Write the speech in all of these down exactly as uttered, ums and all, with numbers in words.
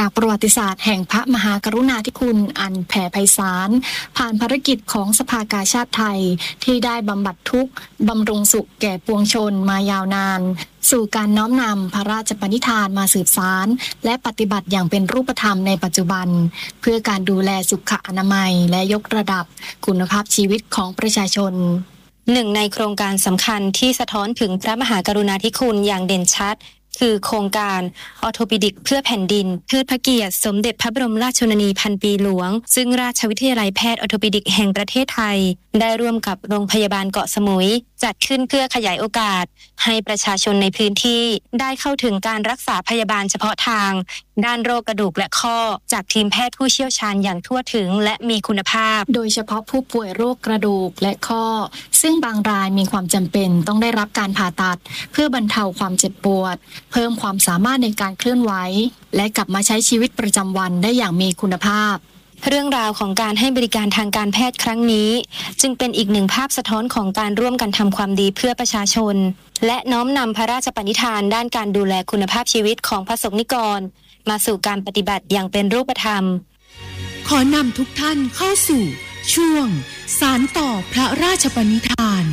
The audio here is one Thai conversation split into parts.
จากประวัติศาสตร์แห่งพระมหากรุณาธิคุณอันแผ่ไพศาลผ่านภารกิจของสภากาชาดไทยที่ได้บำบัดทุกข์บำรุงสุขแก่ปวงชนมายาวนานสู่การน้อมนำพระราชปณิธานมาสืบสานและปฏิบัติอย่างเป็นรูปธรรมในปัจจุบันเพื่อการดูแลสุขอนามัยและยกระดับคุณภาพชีวิตของประชาชนหนึ่งในโครงการสำคัญที่สะท้อนถึงพระมหากรุณาธิคุณอย่างเด่นชัดคือโครงการออร์โทปิดิกเพื่อแผ่นดินเทิดพระเกียรติสมเด็จพระบรมราชชนนีพันปีหลวงซึ่งราชวิทยาลัยแพทย์ออร์โทปิดิกแห่งประเทศไทยได้ร่วมกับโรงพยาบาลเกาะสมุยจัดขึ้นเพื่อขยายโอกาสให้ประชาชนในพื้นที่ได้เข้าถึงการรักษาพยาบาลเฉพาะทางด้านโรคกระดูกและข้อจากทีมแพทย์ผู้เชี่ยวชาญอย่างทั่วถึงและมีคุณภาพโดยเฉพาะผู้ป่วยโรคกระดูกและข้อซึ่งบางรายมีความจำเป็นต้องได้รับการผ่าตัดเพื่อบรรเทาความเจ็บปวดเพิ่มความสามารถในการเคลื่อนไหวและกลับมาใช้ชีวิตประจำวันได้อย่างมีคุณภาพเรื่องราวของการให้บริการทางการแพทย์ครั้งนี้จึงเป็นอีกหนึ่งภาพสะท้อนของการร่วมกันทำความดีเพื่อประชาชนและน้อมนำพระราชปณิธานด้านการดูแลคุณภาพชีวิตของประสบนิกรมาสู่การปฏิบัติอย่างเป็นรูปธรรมขอนำทุกท่านเข้าสู่ช่วงสานต่อพระราชปณิธาน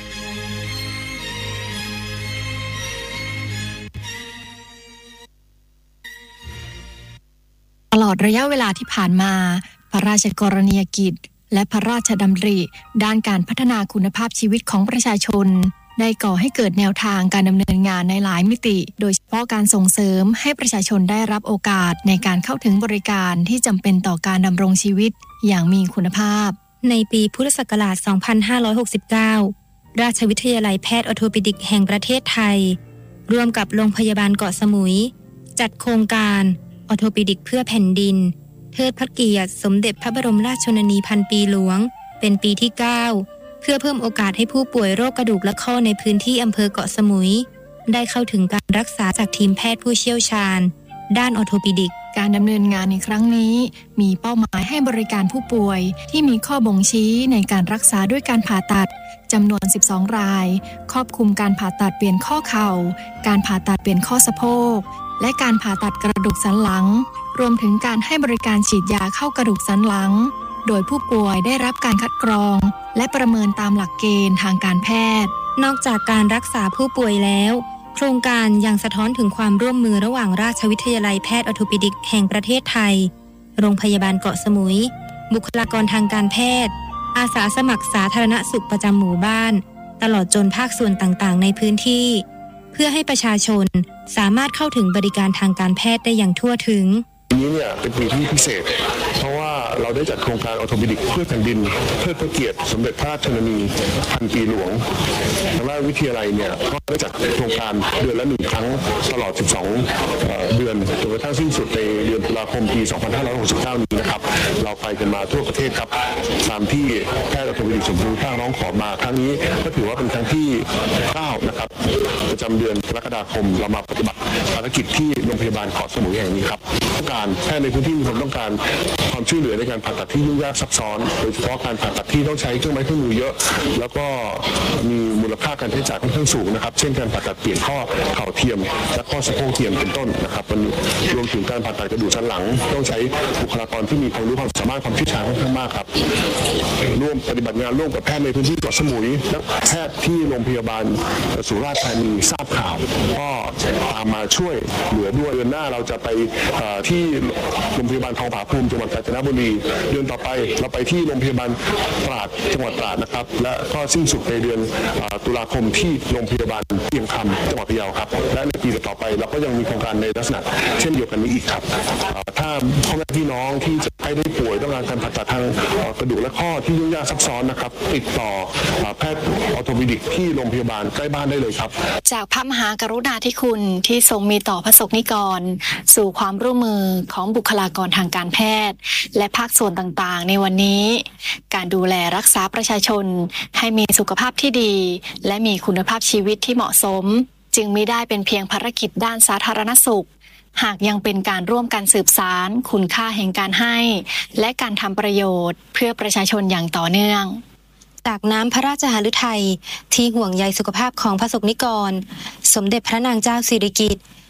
ตลอดระยะเวลาที่ผ่านมาพระราชกรณียกิจและพระราชดำริด้านการพัฒนาคุณภาพชีวิตของประชาชนได้ก่อให้เกิดแนวทางการดำเนินงานในหลายมิติโดยเฉพาะการส่งเสริมให้ประชาชนได้รับโอกาสในการเข้าถึงบริการที่จำเป็นต่อการดำรงชีวิตอย่างมีคุณภาพในปีพุทธศักราช สองพันห้าร้อยหกสิบเก้า ราชวิทยาลัยแพทย์ออร์โทปิดิกแห่งประเทศไทยร่วมกับโรงพยาบาลเกาะสมุยจัดโครงการออร์โทปิดิกเพื่อแผ่นดินเทิดพระเกียรติสมเด็จพระบรมราชชนนีพันปีหลวงเป็นปีที่เก้าเพื่อเพิ่มโอกาสให้ผู้ป่วยโรคกระดูกและข้อในพื้นที่อำเภอเกาะสมุยได้เข้าถึงการรักษาจากทีมแพทย์ผู้เชี่ยวชาญด้านออร์โทปิดิกการดำเนินงานในครั้งนี้มีเป้าหมายให้บริการผู้ป่วยที่มีข้อบ่งชี้ในการรักษาด้วยการผ่าตัดจำนวนสิบสองรายครอบคลุมการผ่าตัดเปลี่ยนข้อเข่าการผ่าตัดเปลี่ยนข้อสะโพกและการผ่าตัดกระดูกสันหลังรวมถึงการให้บริการฉีดยาเข้ากระดูกสันหลังโดยผู้ป่วยได้รับการคัดกรองและประเมินตามหลักเกณฑ์ทางการแพทย์นอกจากการรักษาผู้ป่วยแล้วโครงการยังสะท้อนถึงความร่วมมือระหว่างราชวิทยาลัยแพทย์ออร์โทปิดิกแห่งประเทศไทยโรงพยาบาลเกาะสมุยบุคลากรทางการแพทย์อาสาสมัครสาธารณสุขประจำหมู่บ้านตลอดจนภาคส่วนต่างๆในพื้นที่เพื่อให้ประชาชนสามารถเข้าถึงบริการทางการแพทย์ได้อย่างทั่วถึงปีนี้เนี่ยเป็นปีที่พิเศษเพราะว่าเราได้จัดโครงการออร์โทปิดิกเพื่อแผ่นดินเพื่อพระเกียรติสมเด็จพระราชชนนีพันปีหลวงทางราชวิทยาลัยเนี่ยก็ได้จัดโครงการเดือนละหนึ่งครั้งตลอดสิบสองเดือนจนกระทั่งสิ้นสุดในเดือนตุลาคมปีสองพันห้าร้อยหกสิบเก้านี้นะครับเราไปกันมาทั่วประเทศครับตามที่แพทย์ออร์โทปิดิกส่วนภูมิภาคร้องขอมาครั้งนี้ก็ถือว่าเป็นครั้งที่เก้านะครับประจำเดือนกรกฎาคมเรามาปฏิบัติภารกิจที่โรงพยาบาลเกาะสมุยแห่งนี้ครับการแพทย์ในพื้นที่มีความต้องการความช่วยเหลือในการผ่าตัดที่ยุ่งยากซับซ้อนโดยเฉพาะการผ่าตัดที่ต้องใช้เครื่องไม้เครื่องมือเยอะแล้วก็มีมูลค่าการใช้จ่ายค่อนข้างสูงนะครับเช่นการผ่าตัดเปลี่ยนข้อเข่าเทียมและข้อสะโพกเทียมเป็นต้นนะครับมันรวมถึงการผ่าตัดกระดูกสันหลังต้องใช้บุคลากรที่มีความรู้ความสามารถความเชี่ยวชาญค่อนข้างมากครับร่วมปฏิบัติงานร่วมกับแพทย์ในพื้นที่เกาะสมุยและแพทย์ที่โรงพยาบาลสุราษฎร์ธานีทราบข่าวก็ตามมาช่วยเหลือด้วยเดือนหน้าเราจะไปที่โรงพยาบาลทองผาภูมิจังหวัดกาญจนบุรีเดือนต่อไปเราไปที่โรงพยาบาลตราดจังหวัดตราดนะครับและก็สิ้นสุดในเดือนตุลาคมที่โรงพยาบาลเชียงคำจังหวัดพะเยาครับและในปีต่อไปเราก็ยังมีโครงการในลักษณะเช่นเดียวกันนี้อีกครับถ้าพ่อแม่พี่น้องที่จะให้ได้ป่วยต้องการการผ่าตัดทางกระดูกและข้อที่ยุ่งยากซับซ้อนนะครับติดต่อแพทย์ออร์โทปิดิกที่โรงพยาบาลใกล้บ้านได้เลยครับจากพระมหากรุณาธิคุณที่ทรงมีต่อประสบนิกรสู่ความร่วมมือของบุคลากรทางการแพทย์และภาคส่วนต่างๆในวันนี้การดูแลรักษาประชาชนให้มีสุขภาพที่ดีและมีคุณภาพชีวิตที่เหมาะสมจึงไม่ได้เป็นเพียงภารกิจด้านสาธารณสุขหากยังเป็นการร่วมกันสืบสานคุณค่าแห่งการให้และการทำประโยชน์เพื่อประชาชนอย่างต่อเนื่องจากน้ำพระราชหฤทัยที่ห่วงใยสุขภาพของประสบนิกรสมเด็จพระนางเจ้าสิริกิติ์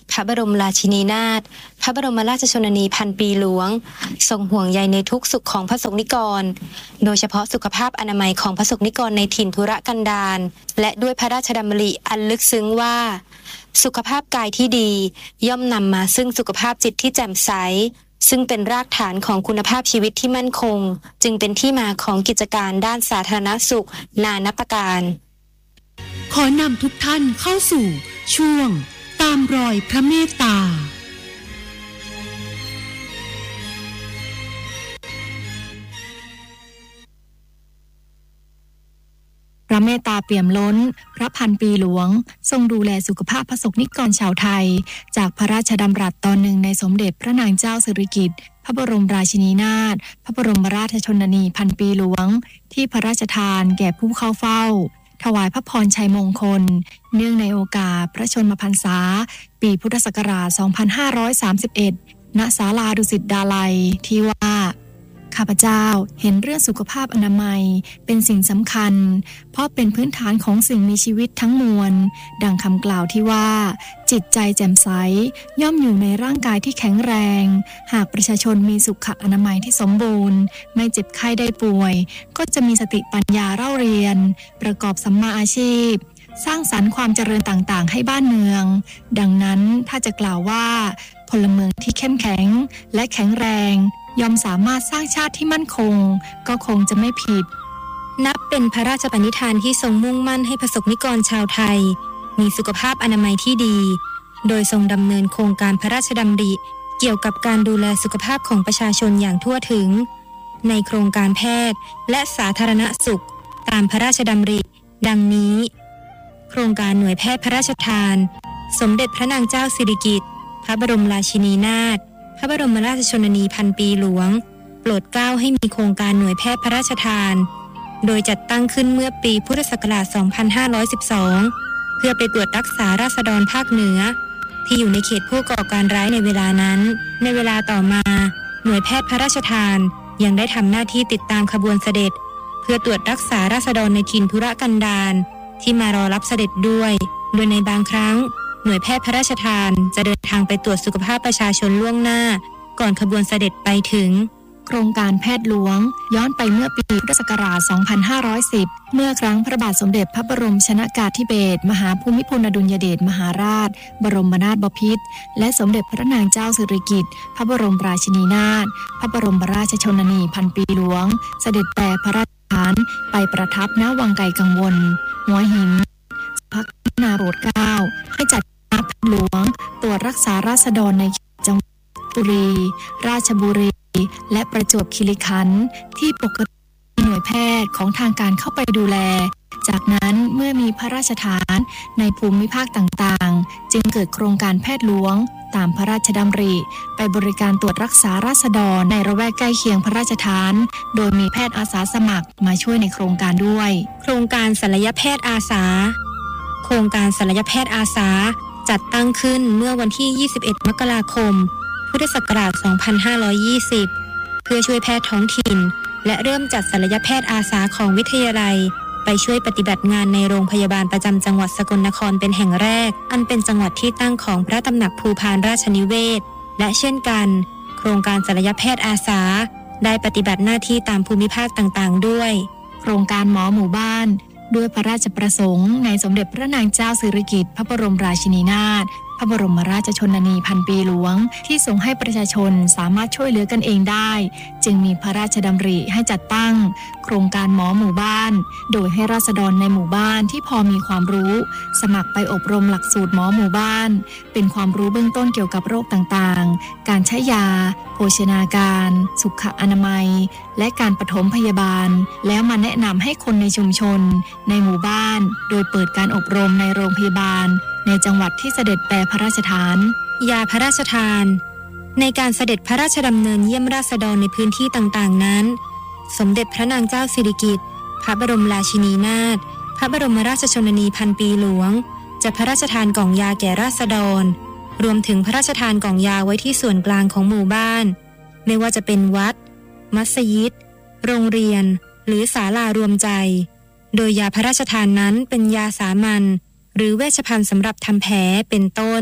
พระบรมราชินีนาถพระบรมราชชนนีพันปีหลวงทรงห่วงใยในทุกสุขของพระสงฆ์นิกรโดยเฉพาะสุขภาพอนามัยของพระสงฆ์นิกรในถิ่นทุรกันดารและด้วยพระราชดำริอันลึกซึ้งว่าสุขภาพกายที่ดีย่อมนำมาซึ่งสุขภาพจิตที่แจ่มใสซึ่งเป็นรากฐานของคุณภาพชีวิตที่มั่นคงจึงเป็นที่มาของกิจการด้านสาธารณสุขนานับประการขอนำทุกท่านเข้าสู่ช่วงตามรอยพระเมตตาพระเมตตาเปี่ยมล้นพระพันปีหลวงทรงดูแลสุขภาพพระสงฆ์นิกรชาวไทยจากพระราชดำรัสตอนหนึ่งในสมเด็จพระนางเจ้าสิริกิติ์พระบรมราชินีนาถพระบรมราชชนนีพันปีหลวงที่พระราชทานแก่ผู้เข้าเฝ้าถวายพระพรชัยมงคลเนื่องในโอกาสพระชนมพรรษาปีพุทธศักราชสองพันห้าร้อยสามสิบเอ็ดณศาลาดุสิตดาลัยที่ว่าข้าพเจ้าเห็นเรื่องสุขภาพอนามัยเป็นสิ่งสำคัญเพราะเป็นพื้นฐานของสิ่งมีชีวิตทั้งมวลดังคำกล่าวที่ว่าจิตใจแจ่มใสย่อมอยู่ในร่างกายที่แข็งแรงหากประชาชนมีสุขอนามัยที่สมบูรณ์ไม่เจ็บไข้ได้ป่วยก็จะมีสติปัญญาเล่าเรียนประกอบสัมมาอาชีพสร้างสรรค์ความเจริญต่างๆให้บ้านเมืองดังนั้นถ้าจะกล่าวว่าพลเมืองที่เข้มแข็งและแข็งแรงย่อมสามารถสร้างชาติที่มั่นคงก็คงจะไม่ผิดนับเป็นพระราชปณิธานที่ทรงมุ่งมั่นให้ประสบนิกรชาวไทยมีสุขภาพอนามัยที่ดีโดยทรงดำเนินโครงการพระราชดำริเกี่ยวกับการดูแลสุขภาพของประชาชนอย่างทั่วถึงในโครงการแพทย์และสาธารณสุขตามพระราชดำริดังนี้โครงการหน่วยแพทย์พระราชทานสมเด็จพระนางเจ้าสิริกิติ์พระบรมราชินีนาถพระบรมราชชนนีพันปีหลวงโปรดเกล้าให้มีโครงการหน่วยแพทย์พระราชทานโดยจัดตั้งขึ้นเมื่อปีพุทธศักราชสองพันห้าร้อยสิบสองเพื่อไปตรวจรักษาราษฎรภาคเหนือที่อยู่ในเขตผู้ก่อการร้ายในเวลานั้นในเวลาต่อมาหน่วยแพทย์พระราชทานยังได้ทำหน้าที่ติดตามขบวนเสด็จเพื่อตรวจรักษาราษฎรในถิ่นทุรกันดารที่มารอรับเสด็จด้วยโดยในบางครั้งหน่วยแพทย์พระราชทานจะเดินทางไปตรวจสุขภาพประชาชนล่วงหน้าก่อนขบวนเสด็จไปถึงโครงการแพทย์หลวงย้อนไปเมื่อปีพุทธศักราชสองพันห้าร้อยสิบเมื่อครั้งพระบาทสมเด็จพระบรมชนกาธิเบศรมหาภูมิพลอดุลยเดชมหาราชบรมนาถบพิตรและสมเด็จพระนางเจ้าสิริกิติ์พระบรมราชินีนาถพระบรมราชชนนีพันปีหลวงเสด็จแปรพระราชทานไปประทับณวังไกลกังวลหัวหินพักนาโปรดเกล้าให้จัดแพทย์หลวงตรวจรักษาราษฎรในจังหวัดบุรีราชบุรีและประจวบคีรีขันธ์ที่ปกติหน่วยแพทย์ของทางการเข้าไปดูแลจากนั้นเมื่อมีพระราชทานในภูมิภาคต่างๆจึงเกิดโครงการแพทย์หลวงตามพระราชดำริไปบริการตรวจรักษาราษฎรในระแวกใกล้เคียงพระราชทานโดยมีแพทย์อาสาสมัครมาช่วยในโครงการด้วยโครงการศัลยแพทย์อาสาโครงการศัลยแพทย์อาสาจัดตั้งขึ้นเมื่อวันที่ยี่สิบเอ็ดมกราคมพุทธศักราชสองพันห้าร้อยยี่สิบเพื่อช่วยแพทย์ท้องถิ่นและเริ่มจัดศัลยแพทย์อาสาของวิทยาลัยไปช่วยปฏิบัติงานในโรงพยาบาลประจำจังหวัดสกลนครเป็นแห่งแรกอันเป็นจังหวัดที่ตั้งของพระตำหนักภูพานราชนิเวศและเช่นกันโครงการศัลยแพทย์อาสาได้ปฏิบัติหน้าที่ตามภูมิภาคต่างๆด้วยโครงการหมอหมู่บ้านด้วยพระราชประสงค์ในสมเด็จพระนางเจ้าสิริกิติ์พระบรมราชินีนาถพระบรมราชชนนีพันปีหลวงที่ทรงให้ประชาชนสามารถช่วยเหลือกันเองได้จึงมีพระราชดำริให้จัดตั้งโครงการหมอหมู่บ้านโดยให้ราษฎรในหมู่บ้านที่พอมีความรู้สมัครไปอบรมหลักสูตรหมอหมู่บ้านเป็นความรู้เบื้องต้นเกี่ยวกับโรคต่างๆการใช้ยาโภชนาการสุขอนามัยและการปฐมพยาบาลแล้วมาแนะนำให้คนในชุมชนในหมู่บ้านโดยเปิดการอบรมในโรงพยาบาลในจังหวัดที่เสด็จแปรพระราชทานยาพระราชทานในการเสด็จพระราชดำเนินเยี่ยมราษฎรในพื้นที่ต่างๆนั้นสมเด็จพระนางเจ้าสิริกิติ์พระบรมราชินีนาถพระบรมราชชนนีพันปีหลวงจะพระราชทานกล่องยาแก่ราษฎรรวมถึงพระราชทานกล่องยาไว้ที่ส่วนกลางของหมู่บ้านไม่ว่าจะเป็นวัดมัสยิดโรงเรียนหรือศาลารวมใจโดยยาพระราชทานนั้นเป็นยาสามัญหรือเวชภัณฑ์สำหรับทำแผลเป็นต้น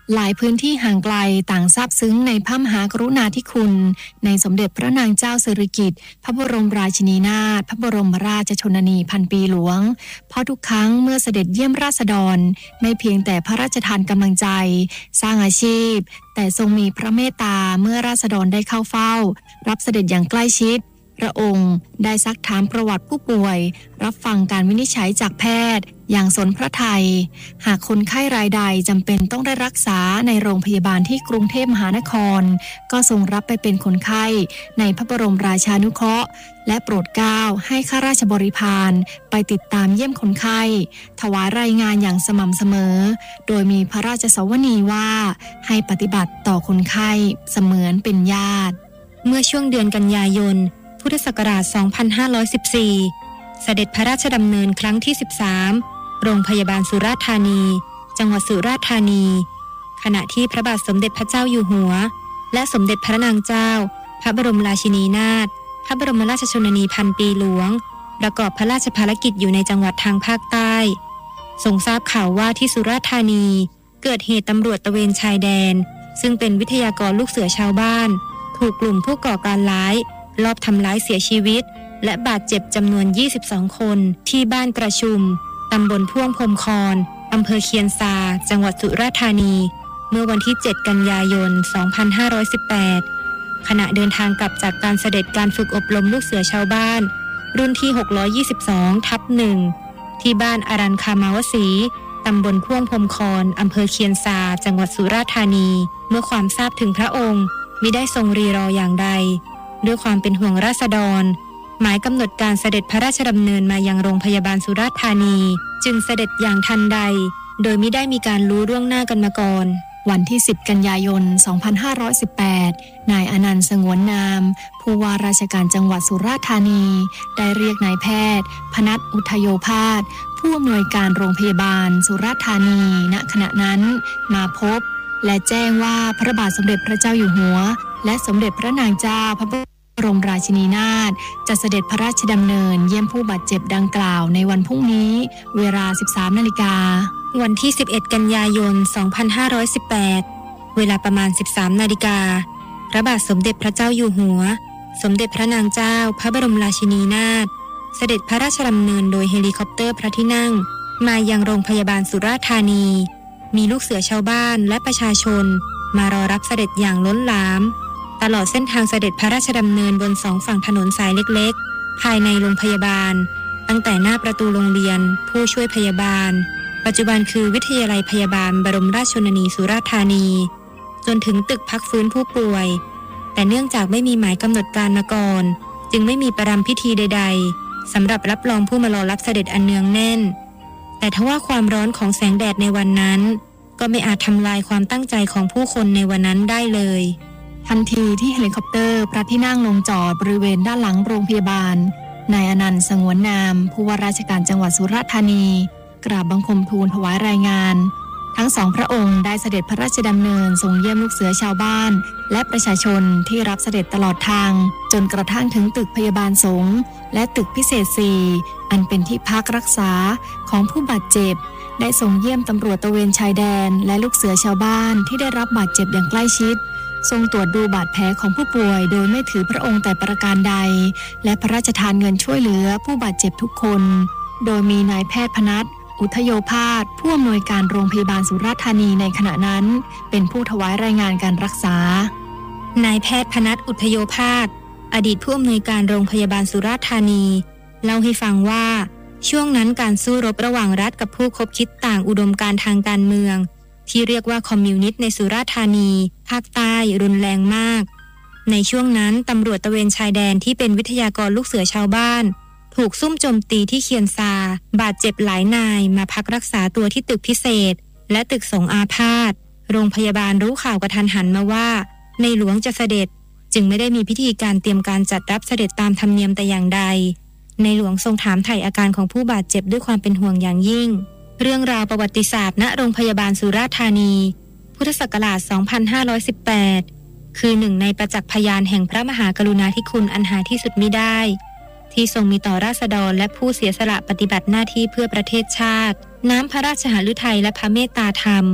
หลายพื้นที่ห่างไกลต่างซาบซึ้งในพระมหากรุณาธิคุณในสมเด็จพระนางเจ้าสิริกิติ์พระบรมราชินีนาถพระบรมราชชนนีพันปีหลวงเพราะทุกครั้งเมื่อเสด็จเยี่ยมราษฎรไม่เพียงแต่พระราชทานกำลังใจสร้างอาชีพแต่ทรงมีพระเมตตาเมื่อราษฎรได้เข้าเฝ้ารับเสด็จอย่างใกล้ชิดพระองค์ได้ซักถามประวัติผู้ป่วยรับฟังการวินิจฉัยจากแพทย์อย่างสนพระทัยหากคนไข้รายใดจำเป็นต้องได้รักษาในโรงพยาบาลที่กรุงเทพมหานครก็ทรงรับไปเป็นคนไข้ในพระบรมราชานุเคราะห์และโปรดเกล้าให้ข้าราชบริพารไปติดตามเยี่ยมคนไข้ถวายรายงานอย่างสม่ำเสมอโดยมีพระราชสวนีว่าให้ปฏิบัติต่อคนไข้เสมือนเป็นญาติเมื่อช่วงเดือนกันยายนพุทธศักราช สองพันห้าร้อยสิบสี่ เสด็จพระราชดำเนินครั้งที่ สิบสาม โรงพยาบาลสุราษฎร์ธานี จังหวัดสุราษฎร์ธานี ขณะที่พระบาทสมเด็จพระเจ้าอยู่หัวและสมเด็จพระนางเจ้าพระบรมราชินีนาถพระบรมราชชนนีพันปีหลวงประกอบพระราชภารกิจอยู่ในจังหวัดทางภาคใต้ทรงทราบข่าวว่าที่สุราษฎร์ธานีเกิดเหตุตำรวจตระเวนชายแดนซึ่งเป็นวิทยากรลูกเสือชาวบ้านถูกกลุ่มผู้ก่อการร้ายลอบทำร้ายเสียชีวิตและบาดเจ็บจำนวนยี่สิบสองคนที่บ้านกระชุมตำบลพ่วงพรมคอนอำเภอเคียนซาจังหวัดสุราษฎร์ธานีเมื่อวันที่เจ็ดกันยายนสองพันห้าร้อยสิบแปดขณะเดินทางกลับจากการเสด็จการฝึกอบรมลูกเสือชาวบ้านรุ่นที่หกร้อยยี่สิบสองทับหนึ่งที่บ้านอารันคามาวสีตำบลพ่วงพรมคอนอำเภอเคียนซาจังหวัดสุราษฎร์ธานีเมื่อความทราบถึงพระองค์มิได้ทรงรีรออย่างใดด้วยความเป็นห่วงราษฎรหมายกำหนดการเสด็จพระราชดำเนินมายังโรงพยาบาลสุราษฎร์ธานีจึงเสด็จอย่างทันใดโดยมิได้มีการรู้ล่วงหน้ากันมาก่อนวันที่สิบกันยายนสองพันห้าร้อยสิบแปดนายอนันต์สงวนนามผู้ว่าราชการจังหวัดสุราษฎร์ธานีได้เรียกนายแพทย์พนัสอุทโยภาสผู้อำนวยการโรงพยาบาลสุราษฎร์ธานีณขณะนั้นมาพบและแจ้งว่าพระบาทสมเด็จพระเจ้าอยู่หัวและสมเด็จพระนางเจ้าพระบรมราชินีนาถจะเสด็จพระราชดำเนินเยี่ยมผู้บาดเจ็บดังกล่าวในวันพรุ่งนี้เวลา สิบสามนาฬิกาวันที่สิบเอ็ดกันยายนสองพันห้าร้อยสิบแปดเวลาประมาณ สิบสามนาฬิกาพระบาทสมเด็จพระเจ้าอยู่หัวสมเด็จพระนางเจ้าพระบรมราชินีนาถเสด็จพระราชดำเนินโดยเฮลิคอปเตอร์พระที่นั่งมายังโรงพยาบาลสุราษฎร์ธานีมีลูกเสือชาวบ้านและประชาชนมารอรับเสด็จอย่างล้นหลามตลอดเส้นทางเสด็จพระราชดำเนินบนสองฝั่งถนนสายเล็กๆภายในโรงพยาบาลตั้งแต่หน้าประตูโรงเรียนผู้ช่วยพยาบาลปัจจุบันคือวิทยาลัยพยาบาลบรมราชชนนีสุราษฎร์ธานีจนถึงตึกพักฟื้นผู้ป่วยแต่เนื่องจากไม่มีหมายกำหนดการมาก่อนจึงไม่มีประรำพิธีใดๆสำหรับรับรองผู้มารอรับเสด็จอันเนืองแน่นแต่ทว่าความร้อนของแสงแดดในวันนั้นก็ไม่อาจทำลายความตั้งใจของผู้คนในวันนั้นได้เลยทันทีที่เฮลิคอปเตอร์พระที่นั่งลงจอดบริเวณด้านหลังโรงพยาบาลนายอนันต์สงวนนามผู้ว่าราชการจังหวัดสุราษฎร์ธานีกราบบังคมทูลถวายรายงานทั้งสองพระองค์ได้เสด็จพระราชดำเนินทรงเยี่ยมลูกเสือชาวบ้านและประชาชนที่รับเสด็จตลอดทางจนกระทั่งถึงตึกพยาบาลสงฆ์และตึกพิเศษสี่อันเป็นที่พักรักษาของผู้บาดเจ็บได้ทรงเยี่ยมตำรวจตระเวนชายแดนและลูกเสือชาวบ้านที่ได้รับบาดเจ็บอย่างใกล้ชิดทรงตรวจดูบาดแผลของผู้ป่วยโดยไม่ถือพระองค์แต่ประการใดและพระราชทานเงินช่วยเหลือผู้บาดเจ็บทุกคนโดยมีนายแพทย์พนัสอุทโยภาสผู้อำนวยการโรงพยาบาลสุราษฎร์ธานีในขณะนั้นเป็นผู้ถวายรายงานการรักษานายแพทย์พนัสอุทโยภาสอดีตผู้อำนวยการโรงพยาบาลสุราษฎร์ธานีเล่าให้ฟังว่าช่วงนั้นการสู้รบระหว่างรัฐกับผู้คบคิดต่างอุดมการณ์ทางการเมืองที่เรียกว่าคอมมิวนิสต์ในสุราษฎร์ธานีภาคใต้รุนแรงมากในช่วงนั้นตำรวจตระเวนชายแดนที่เป็นวิทยากรลูกเสือชาวบ้านถูกซุ่มโจมตีที่เคียนซาบาดเจ็บหลายนายมาพักรักษาตัวที่ตึกพิเศษและตึกสงอาพาธโรงพยาบาลรู้ข่าวกระทันหันมาว่าในหลวงจะเสด็จจึงไม่ได้มีพิธีการเตรียมการจัดรับเสด็จตามธรรมเนียมแต่อย่างใดในหลวงทรงถามไถ่อาการของผู้บาดเจ็บด้วยความเป็นห่วงอย่างยิ่งเรื่องราวประวัติศาสตร์ณโรงพยาบาลสุราษฎร์ธานีพุทธศักราชสองพันห้าร้อยสิบแปดคือหนึ่งในประจักษ์พยานแห่งพระมหากรุณาธิคุณอันหาที่สุดมิได้ที่ทรงมีต่อราษฎรและผู้เสียสละปฏิบัติหน้าที่เพื่อประเทศชาติน้ำพระราชหฤทัยและพระเมตตาธรรม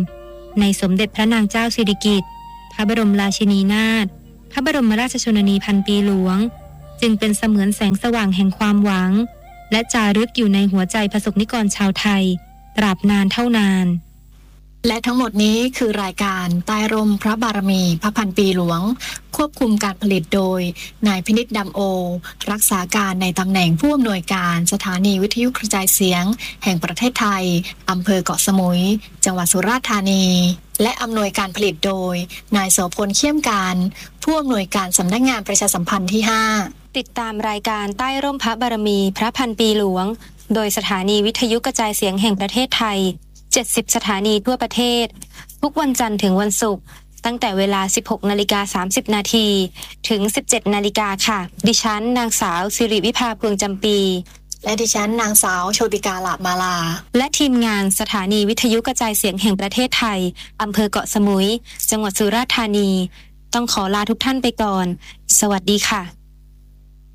ในสมเด็จพระนางเจ้าสิริกิติ์พระบรมราชินีนาถพระบรมราชชนนีพันปีหลวงจึงเป็นเสมือนแสงสว่างแห่งความหวังและจารึกอยู่ในหัวใจประสบนิกรชาวไทยตราบนานเท่านานและทั้งหมดนี้คือรายการใต้ร่มพระบารมีพระพันปีหลวงควบคุมการผลิตโดยนายพินิจดำโอรักษาการในตำแหน่งผู้อำนวยการสถานีวิทยุกระจายเสียงแห่งประเทศไทยอำเภอเกาะสมุยจังหวัดสุราษฎร์ธานีและอำนวยการผลิตโดยนายโสพลเขี้ยมการผู้อำนวยการสำนักงานประชาสัมพันธ์ที่ห้าติดตามรายการใต้ร่มพระบารมีพระพันปีหลวงโดยสถานีวิทยุกระจายเสียงแห่งประเทศไทยเจ็ดสิบสถานีทั่วประเทศทุกวันจันทร์ถึงวันศุกร์ตั้งแต่เวลา สิบหกนาฬิกาสามสิบนาทีถึง สิบเจ็ดนาฬิกาค่ะดิฉันนางสาวสิริวิภาพวงจำปีและดิฉันนางสาวโชติกาหลามาลาและทีมงานสถานีวิทยุกระจายเสียงแห่งประเทศไทยอำเภอเกาะสมุยจังหวัดสุราษฎร์ธานีต้องขอลาทุกท่านไปก่อนสวัสดีค่ะ